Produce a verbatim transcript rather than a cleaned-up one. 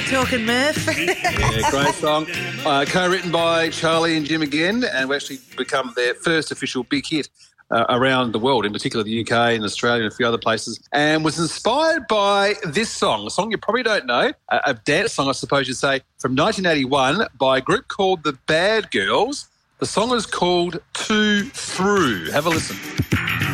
talking, Murph. Yeah, great song. Uh, co-written by Charlie and Jim again, and we actually become their first official big hit uh, around the world, in particular the U K and Australia and a few other places, and was inspired by this song, a song you probably don't know, a, a dance song, I suppose you'd say, from nineteen eighty-one by a group called the Bad Girls. The song is called Two Through. Have a listen.